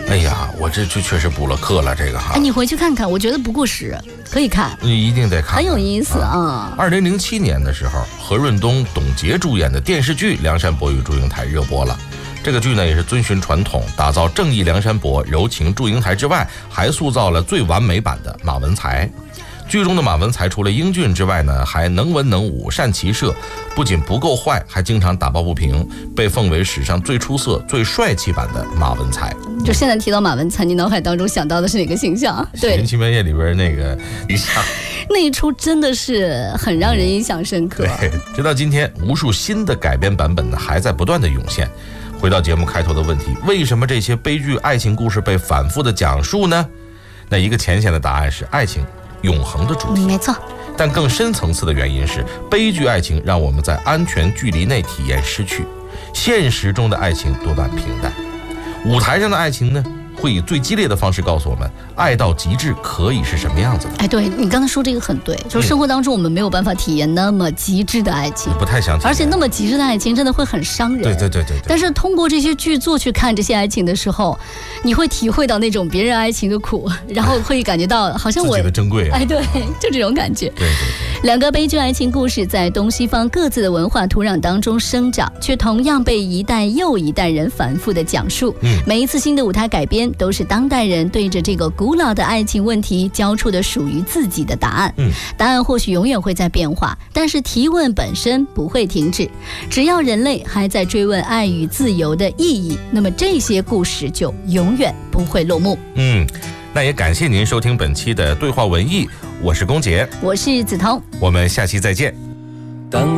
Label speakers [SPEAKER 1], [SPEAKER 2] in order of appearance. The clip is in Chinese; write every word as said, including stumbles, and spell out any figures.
[SPEAKER 1] 哎呀，我这就确实补了课了，这个哈。
[SPEAKER 2] 哎，你回去看看，我觉得不过时，可以看。
[SPEAKER 1] 你一定得看看，
[SPEAKER 2] 很有意思啊。
[SPEAKER 1] 二零零七年的时候，何润东、董洁主演的电视剧《梁山伯与祝英台》热播了。这个剧呢，也是遵循传统，打造正义梁山伯、柔情祝英台之外，还塑造了最完美版的马文才。剧中的马文才除了英俊之外呢，还能文能武、善骑射，不仅不够坏，还经常打抱不平，被奉为史上最出色、最帅气版的马文才。
[SPEAKER 2] 就现在提到马文才，你脑海当中想到的是哪个形象？对，《
[SPEAKER 1] 神奇半夜》里边那个一下，
[SPEAKER 2] 那一出真的是很让人印象深刻。
[SPEAKER 1] 对，直到今天，无数新的改编版本呢，还在不断的涌现。回到节目开头的问题，为什么这些悲剧爱情故事被反复的讲述呢？那一个浅显的答案是爱情永恒的主题，
[SPEAKER 2] 没错。
[SPEAKER 1] 但更深层次的原因是，悲剧爱情让我们在安全距离内体验失去，现实中的爱情多半平淡。舞台上的爱情呢，会以最激烈的方式告诉我们，爱到极致可以是什么样子的。
[SPEAKER 2] 哎，对，你刚才说这个很对，就是生活当中我们没有办法体验那么极致的爱情，
[SPEAKER 1] 不太想体验，
[SPEAKER 2] 而且那么极致的爱情真的会很伤人。
[SPEAKER 1] 对对对 对, 对。
[SPEAKER 2] 但是通过这些剧作去看这些爱情的时候，你会体会到那种别人爱情的苦，然后会感觉到好像我
[SPEAKER 1] 自己的珍贵、啊。
[SPEAKER 2] 哎，对，就这种感觉。
[SPEAKER 1] 对对对。
[SPEAKER 2] 两个悲剧爱情故事在东西方各自的文化土壤当中生长，却同样被一代又一代人反复的讲述。嗯，每一次新的舞台改编，都是当代人对着这个古老的爱情问题交出的属于自己的答案。嗯，答案或许永远会在变化，但是提问本身不会停止。只要人类还在追问爱与自由的意义，那么这些故事就永远不会落幕。
[SPEAKER 1] 嗯，那也感谢您收听本期的对话文艺，我是龚杰，
[SPEAKER 2] 我是梓潼，
[SPEAKER 1] 我们下期再见。
[SPEAKER 3] 当